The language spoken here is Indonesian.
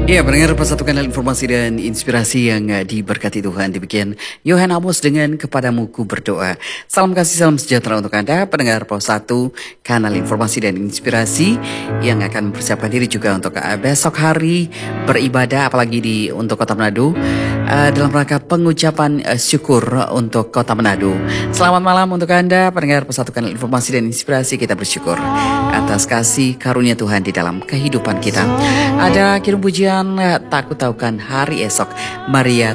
Ya, pendengar persatu kanal informasi dan inspirasi yang diberkati Tuhan. Demikian Yohan Amos dengan Kepadamu Ku Berdoa. Salam kasih, salam sejahtera untuk Anda, pendengar persatu kanal informasi dan inspirasi yang akan mempersiapkan diri juga untuk besok hari beribadah, apalagi untuk Kota Manado, dalam rangka pengucapan syukur untuk Kota Manado. Selamat malam untuk Anda, pendengar persatu kanal informasi dan inspirasi. Kita bersyukur atas kasih karunia Tuhan di dalam kehidupan kita. Ada kirim pujian Tak Kutaukan Hari Esok, Maria